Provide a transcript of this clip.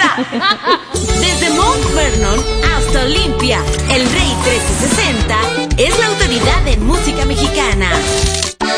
Desde Mount Vernon hasta Olympia, el Rey 1360